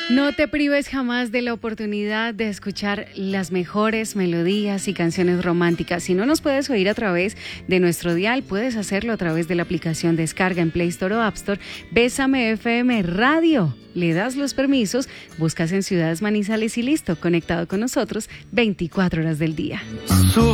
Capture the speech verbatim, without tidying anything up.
No te prives jamás de la oportunidad de escuchar las mejores melodías y canciones románticas. Si no nos puedes oír a través de nuestro dial, puedes hacerlo a través de la aplicación Descarga en Play Store o App Store. Bésame F M Radio. Le das los permisos, buscas en Ciudades Manizales y listo, conectado con nosotros veinticuatro horas del día.